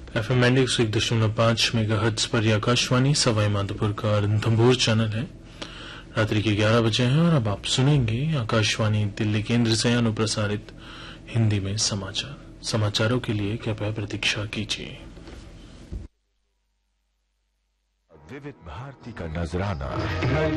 FM 101.5 megahertz पर यह आकाशवाणी सवाई माधोपुर का रणथंभौर चैनल है। रात्रि के 11 बजे हैं और अब आप सुनेंगे आकाशवाणी दिल्ली केंद्र से अनुप्रसारित हिंदी में समाचार। समाचारों के लिए कृपया प्रतीक्षा कीजिए। विविध भारती का नजराना